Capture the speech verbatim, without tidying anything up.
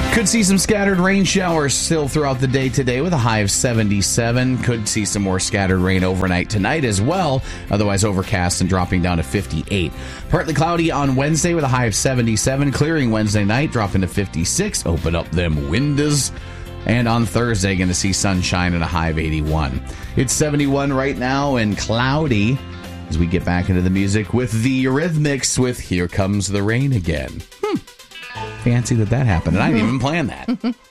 Could see some scattered rain showers still throughout the day today with a high of seventy-seven. Could see some more scattered rain overnight tonight as well. Otherwise overcast and dropping down to fifty-eight. Partly cloudy on Wednesday with a high of seventy-seven. Clearing Wednesday night, dropping to fifty-six. Open up them windows. And on Thursday, going to see sunshine and a high of eighty-one. It's seventy-one right now and cloudy as we get back into the music with the Eurythmics with Here Comes the Rain Again. Hmm. Fancy that that happened, and I didn't even plan that.